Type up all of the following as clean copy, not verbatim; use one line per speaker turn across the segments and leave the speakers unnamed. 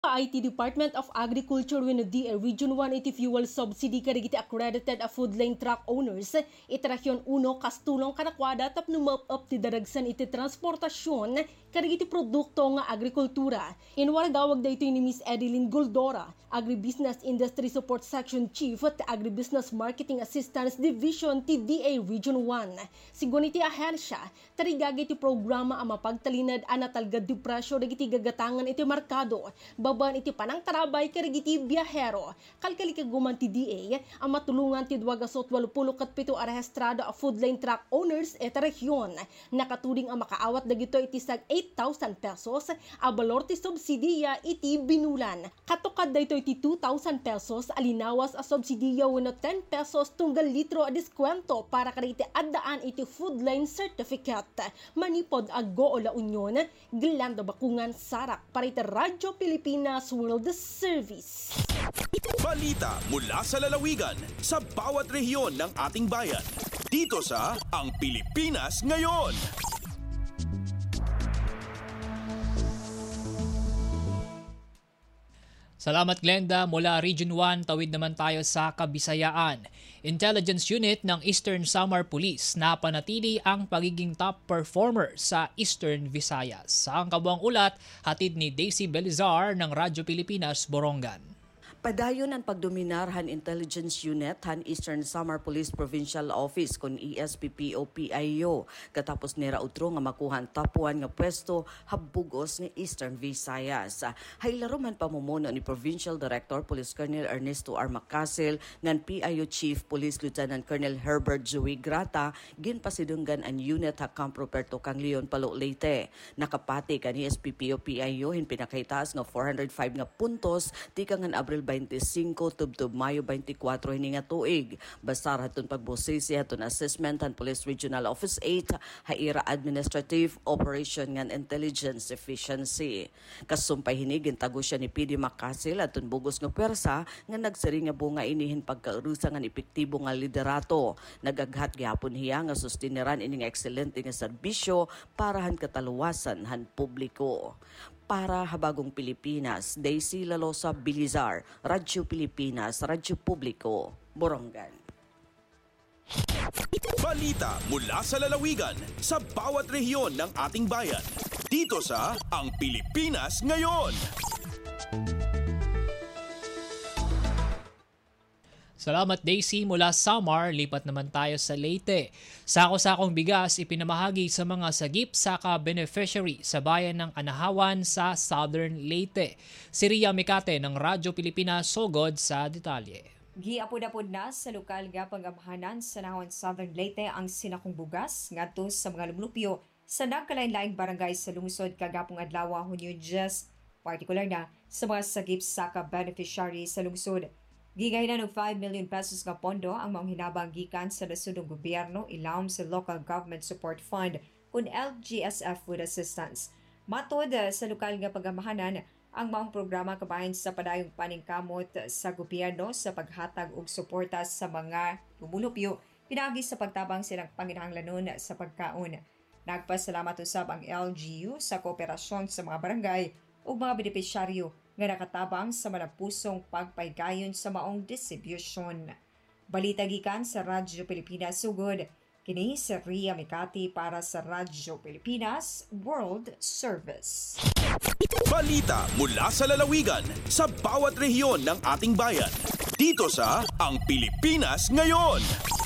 IT Department of Agriculture when DA Region 1 iti fuel subsidy karigiti accredited a food lane truck owners itarasyon uno kastulong kanakwada tapno map-up ti daragsan iti transportasyon karigiti produkto nga agrikultura. Inwaragawag da ito ni Miss Edeline Goldora, Agribusiness Industry Support Section Chief at Agribusiness Marketing Assistance Division ti DA Region 1. Sigun iti ahensya, tarigagi iti programa ang mapagtalinad anatalgad di presyo dagiti gagatangan iti markado. Baban iti panang tarabay karigiti biyahero. Kalkali kaguman ti DA ang matulungan ti 287 arehistrado a food lane truck owners eta rehiyon. Nakaturing ang makaawat dagito iti sag 8,000 pesos a balor ti subsidiya iti binulan. Katukad dayto iti 2,000 pesos alinawas a subsidiya wenno 10 pesos tunggal litro a diskwento para kariti addaan iti food lane certificate. Manipod aggo o La Union, Glando Bakungan, Sarak para iti Radyo Pilipinas World Service.
Balita mula sa lalawigan sa bawat rehiyon ng ating bayan. Dito sa Ang Pilipinas Ngayon.
Salamat Glenda, mula Region 1 tawid naman tayo sa Kabisayaan. Intelligence Unit ng Eastern Samar Police na panatili ang pagiging top performer sa Eastern Visayas. Sa ang kabuang ulat, hatid ni Daisy Belizar ng Radyo Pilipinas, Borongan.
Padayon ang pagdominar han Intelligence Unit han Eastern Samar Police Provincial Office kun ESPPO-PIO katapos nira utro nga makuhan tapuan nga pwesto habugos nga Eastern Visayas. Haylaro man pamumuno ni Provincial Director Police Colonel Ernesto R. Macasil ngan PIO Chief Police Lieutenant Colonel Herbert Joey Grata ginpasidunggan ang unit ha Camp Roberto Kang Leon Palo Leyte. Nakapati kan ESPPO-PIO hin pinakahitaas nga 405 nga puntos tika ngan Abril 25 tubtub Mayo 24 hini nga tuig. Basar hatun pagbosisi hatun assessment han Police Regional Office 8 haira Administrative Operation ngan Intelligence Efficiency. Kasumpay hini gintago siya ni PD Macasil hatun bugos nga pwersa nga nagsiri nga bunga inihin pagkaurusa ngan epektibo nga liderato. Nagaghat gyapon hiya nga sustiniran ini nga ekscelente nga serbisyo para han kataluwasan han publiko. Para Habagong Pilipinas, Daisy Lalosa Bilizar, Radyo Pilipinas, Radyo Publiko, Borongan.
Balita mula sa lalawigan sa bawat rehiyon ng ating bayan. Dito sa Ang Pilipinas Ngayon.
Salamat Daisy, mula Samar, lipat naman tayo sa Leyte. Sako-sakong bigas ipinamahagi sa mga sagip saka beneficiary sa bayan ng Anahawan sa Southern Leyte. Si Ria Mikate ng Radyo Pilipinas sugod sa detalye.
Giapod-apod na sa lokal nga pangamhanan sa Anahawan Southern Leyte ang sinakong bugas ngadto sa mga lumlupyo sa nagkalain-laing barangay sa lungsod kagapong adlaw Hunyo 10, partikular na sa mga sagip saka beneficiary sa lungsod. Gigahinan og 5 million pesos nga pondo ang maong hinabang gikan sa nasudong gobyerno ilawom sa Local Government Support Fund kun LGSF Food Assistance. Matod sa lokal nga pagamahanan, ang maong programa kabahin sa padayong paningkamot sa gobyerno sa paghatag og suporta sa mga lumulupyo pinagi sa pagtabang silang panginahanglanon sa pagkaon. Nagpasalamat usab ang LGU sa kooperasyon sa mga barangay ug mga benepisyaryo nga nakatabang sa malapusong pagpaygayon sa maong distribusyon. Balita gikan sa Radyo Pilipinas sugod, kini si Ria Mikati para sa Radyo Pilipinas World Service.
Balita mula sa lalawigan sa bawat rehiyon ng ating bayan. Dito sa Ang Pilipinas Ngayon.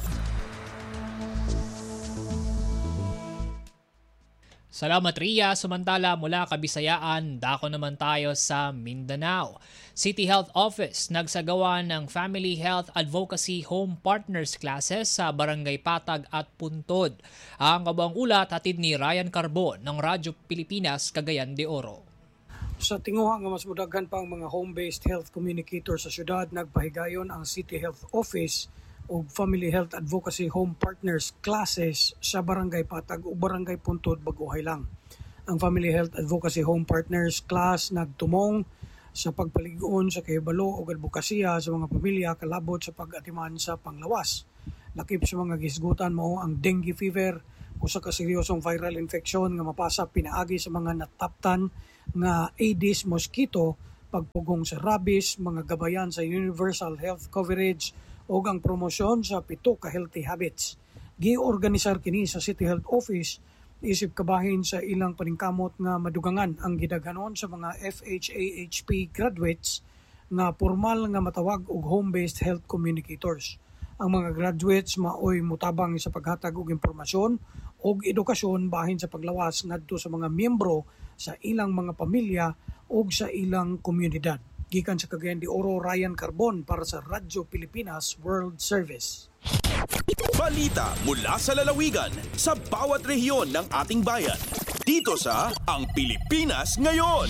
Salamat Ria. Samantala mula Kabisayaan, dako naman tayo sa Mindanao. City Health Office nagsagawa ng Family Health Advocacy Home Partners classes sa Barangay Patag at Puntod. Ang kabuang ulat hatid ni Ryan Carbon ng Radyo Pilipinas, Cagayan de Oro.
Sa tinguha nga mas mudagan pa ang mga home-based health communicator sa syudad, nagpahigayon ang City Health Office o Family Health Advocacy Home Partners classes sa Barangay Patag o Barangay Puntod, Baguhay lang. Ang Family Health Advocacy Home Partners class nagtumong sa pagpaligon sa kahibalo o advokasya sa mga pamilya kalabot sa pag-atiman sa panglawas. Lakip sa mga gisgutan mo ang dengue fever, usa ka seryosong viral infection nga mapasa pinaagi sa mga nataptan nga Aedes mosquito pagpugong sa rabies, mga gabayan sa universal health coverage o ang promosyon sa 7 ka healthy habits. Giorganisar kini sa City Health Office isip kabahin sa ilang paningkamot nga madugangan ang gidaghanon sa mga FHAHP graduates nga formal nga matawag og home-based health communicators. Ang mga graduates maoy mutabang sa paghatag og impormasyon og edukasyon bahin sa paglawas ngadto sa mga miyembro sa ilang mga pamilya og sa ilang komunidad. Gikan sa Cagayan de Oro, Ryan Carbon para sa Radyo Pilipinas World Service.
Balita mula sa lalawigan sa bawat rehiyon ng ating bayan. Dito sa Ang Pilipinas Ngayon.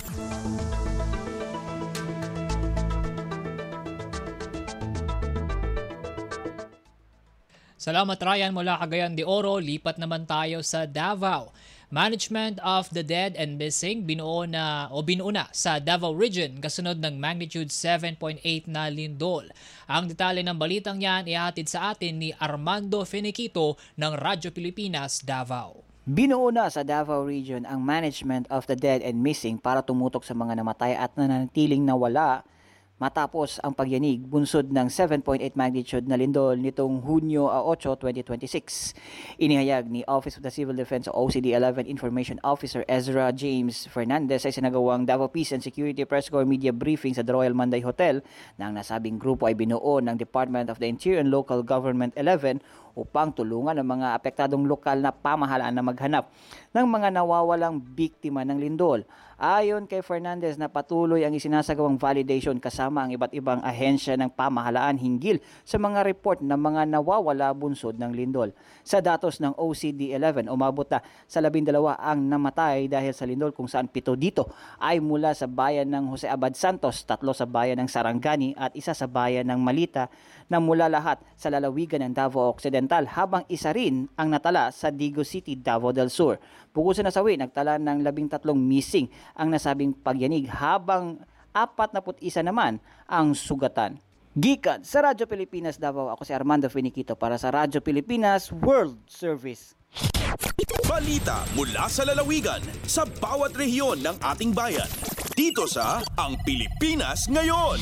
Salamat Ryan mula Cagayan de Oro. Lipat naman tayo sa Davao. Management of the Dead and Missing binuo na sa Davao Region kasunod ng magnitude 7.8 na lindol. Ang detalye ng balitang yan ihatid sa atin ni Armando Finiquito ng Radyo Pilipinas, Davao.
Binuo na sa Davao Region ang Management of the Dead and Missing para tumutok sa mga namatay at nananatiling nawala matapos ang pagyanig bunsod ng 7.8 magnitude na lindol nitong Hunyo 8, 2026. Inihayag ni Office of the Civil Defense o OCD 11 Information Officer Ezra James Fernandez ay sinagawang Davao Peace and Security Press Corps Media Briefing sa The Royal Manday Hotel na ang nasabing grupo ay binuo ng Department of the Interior and Local Government 11 upang tulungan ang mga apektadong lokal na pamahalaan na maghanap ng mga nawawalang biktima ng lindol. Ayon kay Fernandez na patuloy ang isinasagawang validation kasama ang iba't ibang ahensya ng pamahalaan hinggil sa mga report ng mga nawawala bunsod ng lindol. Sa datos ng OCD-11, umabot na sa 12 ang namatay dahil sa lindol kung saan 7 dito ay mula sa bayan ng Jose Abad Santos, 3 sa bayan ng Sarangani at 1 sa bayan ng Malita na mula lahat sa lalawigan ng Davao Occidental habang isa rin ang natala sa Digo City, Davao del Sur. Bukod sa nasawi, nagtala ng 13 missing ang nasabing pagyanig habang 41 naman ang sugatan. Gikan sa Radyo Pilipinas Davao, ako si Armando Finiquito para sa Radyo Pilipinas World Service.
Balita mula sa lalawigan sa bawat rehiyon ng ating bayan. Dito sa Ang Pilipinas Ngayon.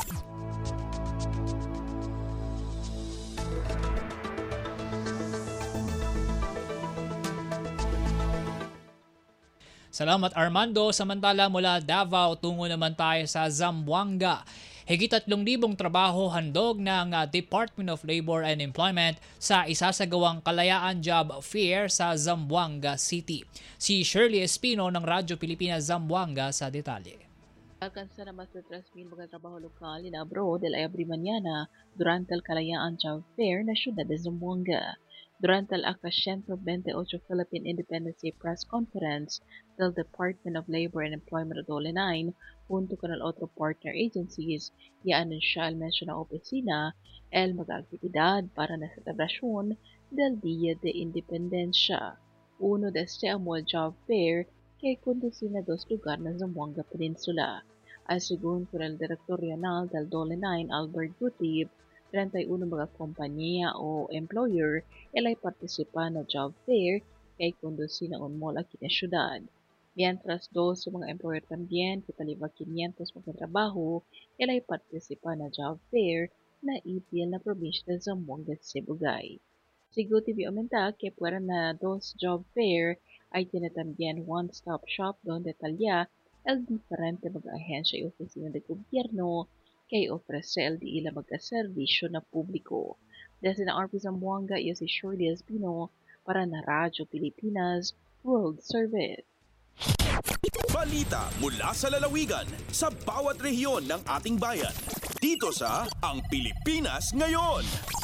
Salamat Armando. Samantala mula Davao, tungo naman tayo sa Zamboanga. Higit 3,000 trabaho handog ng Department of Labor and Employment sa isasagawang Kalayaan Job Fair sa Zamboanga City. Si Shirley Espino ng Radyo Pilipinas Zamboanga sa detalye.
Alcanza na más de 3,000 mga trabaho lokal na abroad el abri mañana durante el Kalayaan Job Fair na siyudad de Zamboanga. Durante el 128 Philippine Independence Day Press Conference del Department of Labor and Employment of Dole 9 junto con el otro partner agencies, i-anunsya el mencionado opisina el mag-aktibidad para na celebrasyon del Día de Independencia. Uno de este anual job fair que conduce na 2 lugar ng Zamboanga Peninsula. Según con el director regional del Dole 9, Albert Gutib, 31 mga kompanya o employer ay partisipa na job fair kay conduce na unmol aquí na syudad. Mientras 2 sa mga employer también, kitaliba 500 mga trabaho, ay partisipa na job fair na ipil na probinsya ng Zamboanga Sibugay. Siguro aumenta que fuera na 2 job fair ay tiene también one-stop shop donde detalya el diferente mga ahensya y oficina de gobierno kay ofrece el di ila magkaserbisyo na publiko. Desde na RP Zamboanga, iyo si Shirley Espino para na Radyo Pilipinas World Service.
Balita mula sa lalawigan sa bawat rehiyon ng ating bayan. Dito sa Ang Pilipinas Ngayon.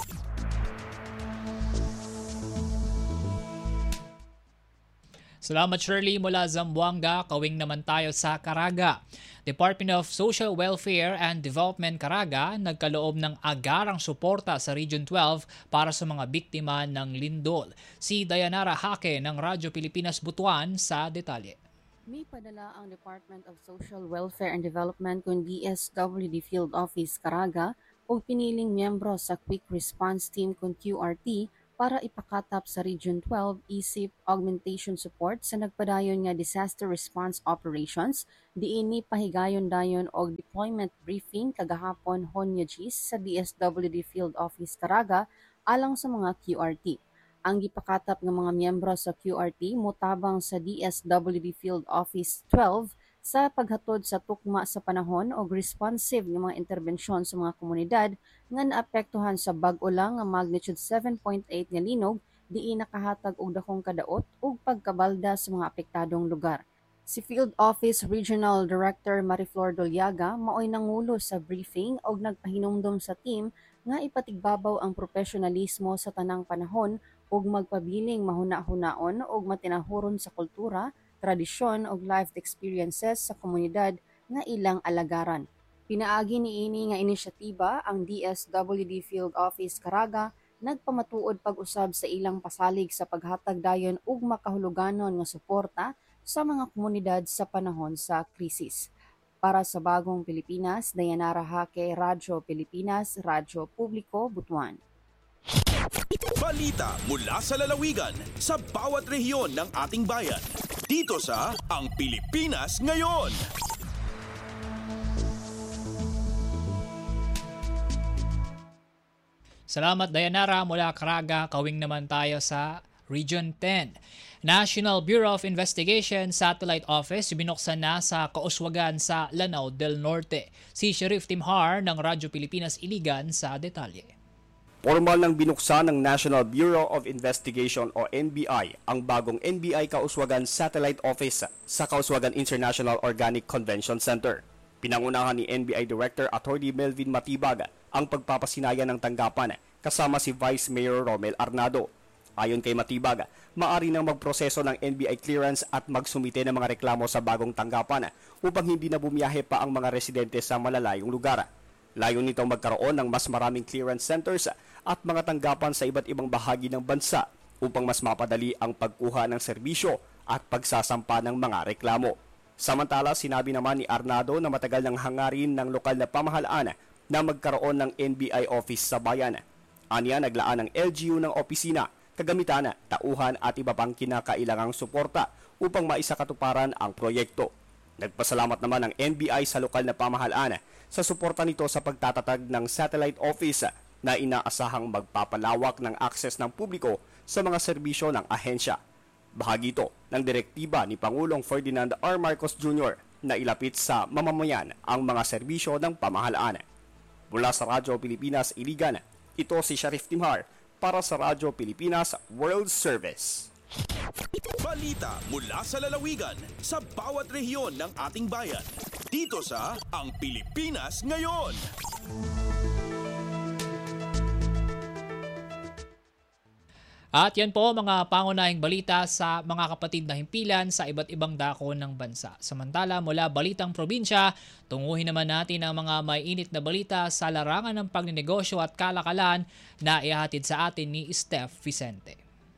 Salamat Shirley mula Zamboanga. Kawing naman tayo sa Caraga. Department of Social Welfare and Development Caraga nagkaloob ng agarang suporta sa Region 12 para sa mga biktima ng lindol. Si Dayanara Hake ng Radyo Pilipinas Butuan sa detalye.
May padala ang Department of Social Welfare and Development kung DSWD Field Office Caraga o piniling miyembro sa Quick Response Team kung QRT para ipakatap sa Region 12 isip augmentation support sa nagpadayon nga disaster response operations diini pahigayon-dayon og deployment briefing kagahapon Honyo Gis sa DSWD Field Office Caraga alang sa mga QRT. Ang gipakatap ng mga miyembro sa QRT motabang sa DSWD Field Office 12 sa paghatod sa tukma sa panahon o responsive ng mga interbensyon sa mga komunidad nga naapektuhan sa bag-o lang nga magnitude 7.8 nga linog diin nakahatag og dakong kadaot ug pagkabalda sa mga apektadong lugar. Si Field Office Regional Director Mariflor Doliaga maoy nangulo sa briefing ug nagpahinumdom sa team nga ipatigbabaw ang profesionalismo sa tanang panahon ug magpabiling mahuna-hunaon ug matinahuron sa kultura, tradisyon ug life experiences sa komunidad nga ilang alagaran. Pinaagi niini nga inisyatiba ang DSWD Field Office Caraga nagpamatuod pag-usab sa ilang pasalig sa paghatag dayon ug makahuluganon nga suporta sa mga komunidad sa panahon sa krisis. Para sa Bagong Pilipinas, Dayanara Hake, Radyo Pilipinas, Radyo Publiko, Butuan.
Balita mula sa lalawigan sa bawat rehiyon ng ating bayan. Dito sa Ang Pilipinas Ngayon.
Salamat Dayanara mula Caraga. Kawing naman tayo sa Region 10. National Bureau of Investigation Satellite Office binuksan na sa Kauswagan sa Lanao del Norte. Si Sheriff Timhar ng Radyo Pilipinas Iligan sa detalye.
Formal nang binuksan ng National Bureau of Investigation o NBI ang bagong NBI Kauswagan Satellite Office sa Kauswagan International Organic Convention Center. Pinangunahan ni NBI Director Atty. Melvin Matibag ang pagpapasinaya ng tanggapan kasama si Vice Mayor Romel Arnado. Ayon kay Matibag, maari nang magproseso ng NBI clearance at magsumite ng mga reklamo sa bagong tanggapan upang hindi na bumiyahe pa ang mga residente sa malalayong lugar. Layon nitong magkaroon ng mas maraming clearance centers at mga tanggapan sa iba't ibang bahagi ng bansa upang mas mapadali ang pagkuha ng serbisyo at pagsasampa ng mga reklamo. Samantala, sinabi naman ni Arnado na matagal nang hangarin ng lokal na pamahalaan na magkaroon ng NBI office sa bayan. Aniya, naglaan ng LGU ng opisina, kagamitan, tauhan at iba pang kinakailangang suporta upang maisakatuparan ang proyekto. Nagpasalamat naman ang NBI sa lokal na pamahalaan sa suporta nito sa pagtatatag ng satellite office na inaasahang magpapalawak ng akses ng publiko sa mga serbisyo ng ahensya. Bahagi ito ng direktiba ni Pangulong Ferdinand R. Marcos Jr. na ilapit sa mamamayan ang mga serbisyo ng pamahalaan. Mula sa Radyo Pilipinas Iligan, ito si Sheriff Timhar para sa Radyo Pilipinas World Service.
Balita mula sa lalawigan sa bawat rehiyon ng ating bayan. Dito sa Ang Pilipinas Ngayon.
At yan po mga pangunahing balita sa mga kapatid na himpilan sa iba't ibang dako ng bansa. Samantala mula Balitang Probinsya, tunguhin naman natin ang mga may init na balita sa larangan ng pagninegosyo at kalakalan na ihatid sa atin ni Steph Vicente.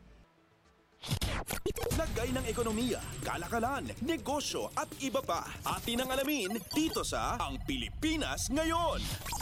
Lagay ng ekonomiya, kalakalan, negosyo at iba pa. Atin ang alamin dito sa Ang Pilipinas Ngayon.